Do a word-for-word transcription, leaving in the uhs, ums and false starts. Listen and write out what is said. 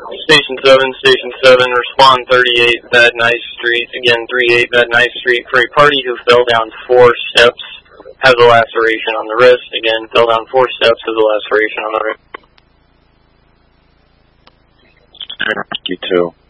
Station seven, Station seven, respond thirty-eight Van Nuys Street. Again, thirty-eight Van Nuys Street for a party who fell down four steps, has a laceration on the wrist. Again, fell down four steps, has a laceration on the wrist. Rescue two.